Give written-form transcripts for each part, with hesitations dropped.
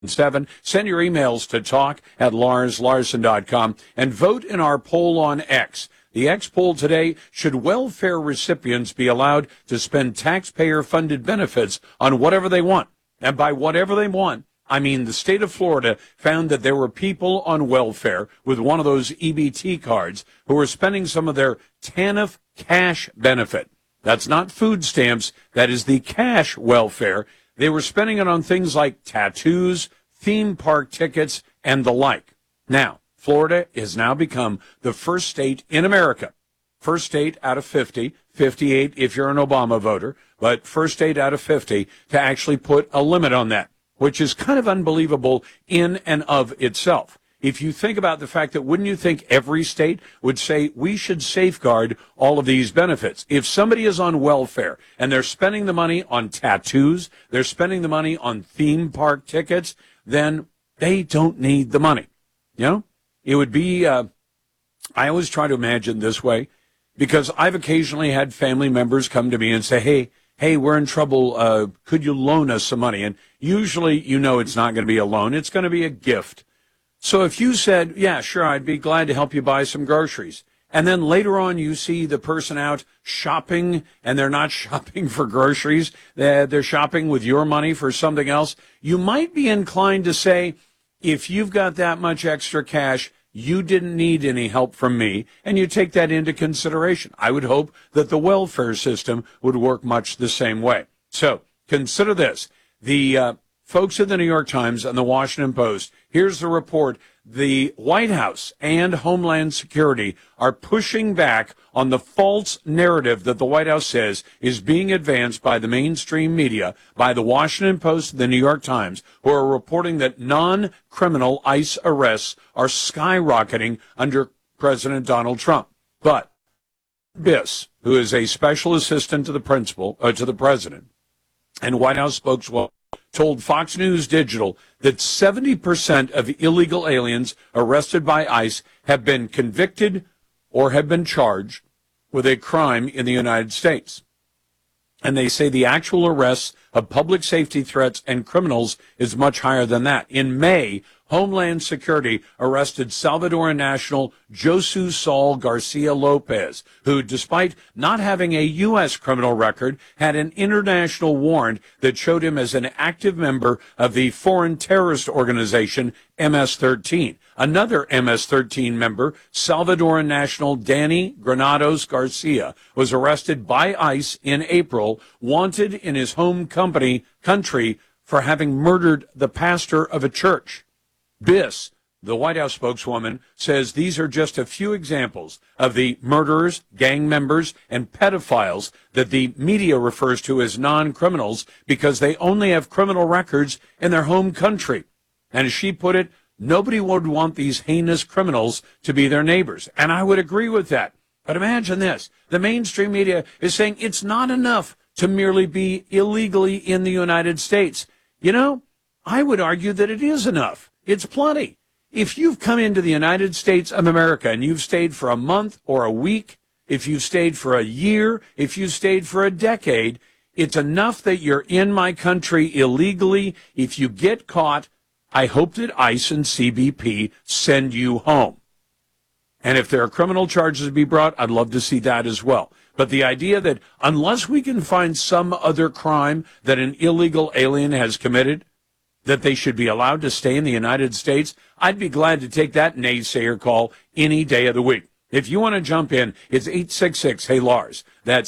7. Send your emails to talk@larslarson.com and vote in our poll on X. The X poll today: should welfare recipients be allowed to spend taxpayer-funded benefits on whatever they want? And by whatever they want, I mean the state of Florida found that there were people on welfare with one of those EBT cards who were spending some of their TANF cash benefit. That's not food stamps. That is the cash welfare. They were spending it on things like tattoos, theme park tickets, and the like. Now, Florida has now become the first state in America, first state out of 50, 58 if you're an Obama voter, but first state out of 50 to actually put a limit on that, which is kind of unbelievable in and of itself. If you think about the fact that, wouldn't you think every state would say we should safeguard all of these benefits? If somebody is on welfare and they're spending the money on tattoos, they're spending the money on theme park tickets, then they don't need the money. You know, it would be, I always try to imagine this way, because I've occasionally had family members come to me and say, hey, we're in trouble. Could you loan us some money? And usually, you know, it's not going to be a loan. It's going to be a gift. So if you said, yeah, sure, I'd be glad to help you buy some groceries, and then later on you see the person out shopping and they're not shopping for groceries, they're shopping with your money for something else, you might be inclined to say, if you've got that much extra cash, you didn't need any help from me, and you take that into consideration. I would hope that the welfare system would work much the same way. So consider this. The folks at the New York Times and the Washington Post, here's the report. The White House and Homeland Security are pushing back on the false narrative that the White House says is being advanced by the mainstream media, by the Washington Post and the New York Times, who are reporting that non-criminal ICE arrests are skyrocketing under President Donald Trump. But Biss, who is a special assistant to the president, and White House spokeswoman, told Fox News Digital that 70% of illegal aliens arrested by ICE have been convicted or have been charged with a crime in the United States. And they say the actual arrests of public safety threats and criminals is much higher than that. In May, Homeland Security arrested Salvadoran national Josu Saul Garcia Lopez, who, despite not having a U.S. criminal record, had an international warrant that showed him as an active member of the foreign terrorist organization MS-13. Another MS-13 member, Salvadoran national Danny Granados Garcia, was arrested by ICE in April, wanted in his home country for having murdered the pastor of a church. Biss, the White House spokeswoman, says these are just a few examples of the murderers, gang members, and pedophiles that the media refers to as non-criminals because they only have criminal records in their home country. And as she put it, nobody would want these heinous criminals to be their neighbors. And I would agree with that. But imagine this. The mainstream media is saying it's not enough to merely be illegally in the United States. You know, I would argue that it is enough. It's plenty. If you've come into the United States of America and you've stayed for a month or a week, if you've stayed for a year, if you've stayed for a decade, it's enough that you're in my country illegally. If you get caught, I hope that ICE and CBP send you home. And if there are criminal charges to be brought, I'd love to see that as well. But the idea that unless we can find some other crime that an illegal alien has committed, that they should be allowed to stay in the United States, I'd be glad to take that naysayer call any day of the week. If you want to jump in, it's 866-HEY-LARS. That's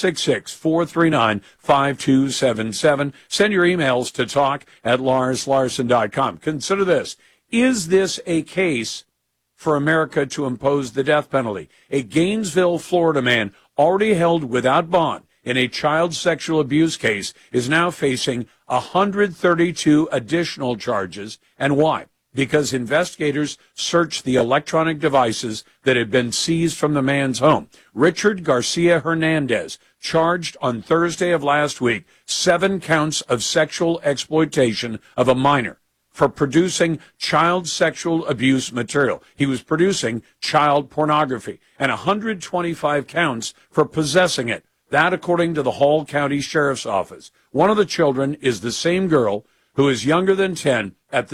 866-439-5277. Send your emails to talk@larslarson.com. Consider this. Is this a case for America to impose the death penalty? A Gainesville, Florida man already held without bond in a child sexual abuse case is now facing 132 additional charges. And why? Because investigators searched the electronic devices that had been seized from the man's home. Richard Garcia Hernandez, charged on Thursday of last week, 7 counts of sexual exploitation of a minor for producing child sexual abuse material. He was producing child pornography, and 125 counts for possessing it. That, according to the Hall County Sheriff's Office. One of the children is the same girl who is younger than 10 at